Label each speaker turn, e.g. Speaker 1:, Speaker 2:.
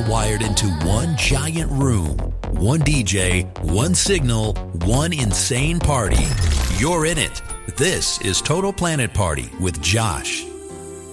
Speaker 1: wired into one giant room. One DJ, one signal, one insane party. You're in it. This is Total Planet Party with Josh.